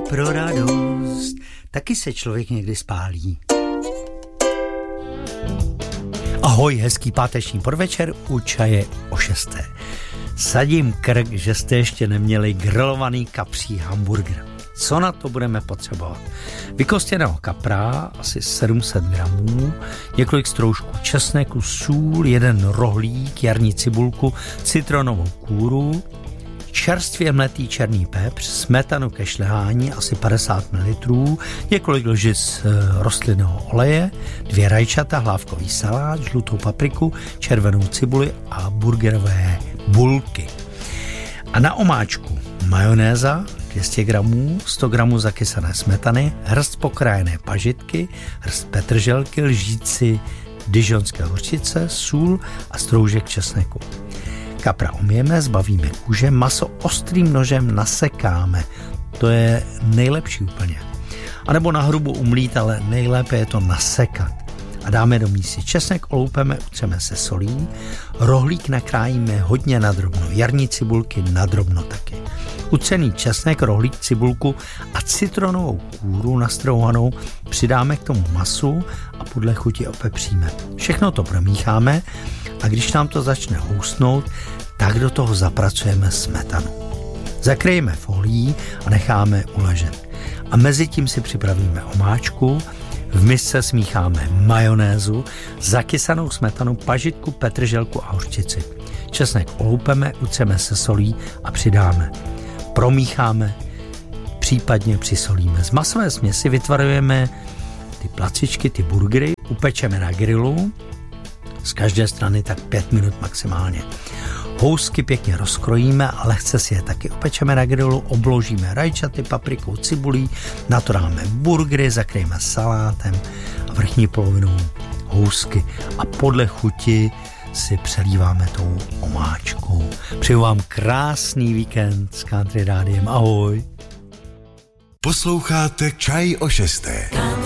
pro radost, taky se člověk někdy spálí. Ahoj, hezký páteční podvečer u čaje o 6. Sadím krk, že jste ještě neměli grilovaný kapří hamburger. Co na to budeme potřebovat? Vykostěného kapra, asi 700 gramů, několik stroužků česneku, sůl, 1 rohlík, jarní cibulku, citronovou kůru, čerstvě mletý černý pepř, smetanu ke šlehání, asi 50 ml, několik lžic rostlinného oleje, 2 rajčata, hlávkový salát, žlutou papriku, červenou cibuli a burgerové bulky. A na omáčku majonéza, 200 gramů, 100 gramů zakysané smetany, hrst pokrájené pažitky, hrst petrželky, lžíci dižonské hořčice, sůl a stroužek česneku. Kapra umyjeme, zbavíme kůže, maso ostrým nožem nasekáme. To je nejlepší úplně. A nebo na hrubu umlít, ale nejlépe je to nasekat. A dáme do mísy česnek, oloupeme, utřeme se solí, rohlík nakrájíme hodně nadrobno, jarní cibulky nadrobno taky. Utřený česnek, rohlík, cibulku a citronovou kůru nastrouhanou přidáme k tomu masu a podle chuti opepříme. Všechno to promícháme a když nám to začne housnout, tak do toho zapracujeme smetanu. Zakryjeme folií a necháme uležet. A mezi tím si připravíme omáčku, v misce smícháme majonézu, zakysanou smetanu, pažitku, petrželku a hořčici. Česnek oloupeme, utřeme se solí a přidáme. Promícháme, případně přisolíme. Z masové směsi vytvarujeme ty placičky, ty burgery, upečeme na grilu, z každé strany tak 5 minut maximálně. Housky pěkně rozkrojíme a lehce si je taky upečeme na grilu, obložíme rajčaty, paprikou, cibulí, na to dáme burgery, zakryjeme salátem a vrchní polovinou housky a podle chuti si přelíváme tou omáčkou. Přeju vám krásný víkend s Country Rádiem. Ahoj. Posloucháte Čaj o 6.